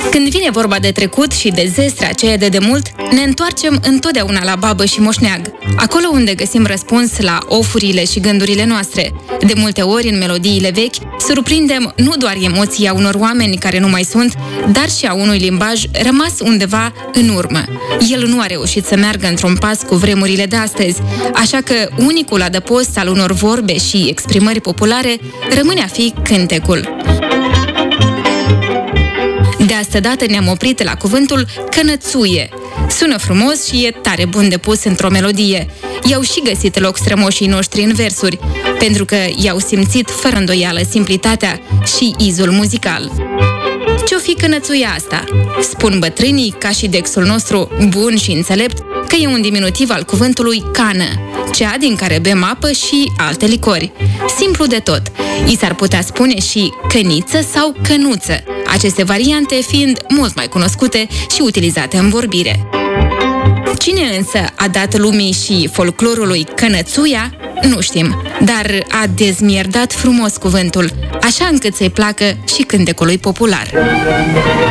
Când vine vorba de trecut și de zestrea aceea de demult, ne întoarcem întotdeauna la babă și moșneag, acolo unde găsim răspuns la ofurile și gândurile noastre. De multe ori, în melodiile vechi, surprindem nu doar emoția unor oameni care nu mai sunt, dar și a unui limbaj rămas undeva în urmă. El nu a reușit să meargă într-un pas cu vremurile de astăzi, așa că unicul adăpost al unor vorbe și exprimări populare rămâne a fi cântecul. De asta dată ne-am oprit la cuvântul cănățuie. Sună frumos și e tare bun de pus într-o melodie. I-au și găsit loc strămoșii noștri în versuri, pentru că i-au simțit fără îndoială simplitatea și izul muzical. Ce-o fi cănățuia asta? Spun bătrânii, ca și dexul nostru bun și înțelept, că e un diminutiv al cuvântului cană, cea din care bem apă și alte licori. Simplu de tot. I s-ar putea spune și căniță sau cănuță, aceste variante fiind mult mai cunoscute și utilizate în vorbire. Cine însă a dat lumii și folclorului cănățuia, nu știm, dar a dezmierdat frumos cuvântul, așa încât să-i placă și cântecului popular.